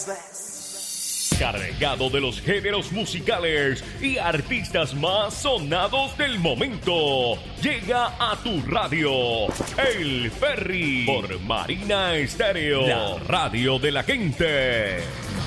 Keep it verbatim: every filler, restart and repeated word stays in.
Cargado de los géneros musicales y artistas más sonados del momento. Llega a tu radio El Ferry por Marina Estéreo, la radio de la gente.